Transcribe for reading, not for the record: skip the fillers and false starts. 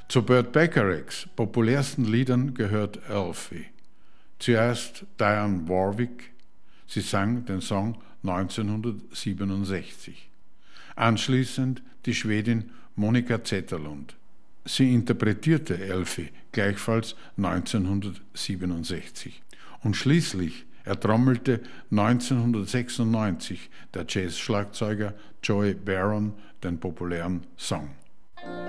Zu Burt Bacharachs populärsten Liedern gehört Elfie. Zuerst Dionne Warwick, sie sang den Song 1967. Anschließend die Schwedin Monica Zetterlund. Sie interpretierte Elfie gleichfalls 1967. Und schließlich ertrommelte 1996 der Jazz-Schlagzeuger Joey Baron den populären Song.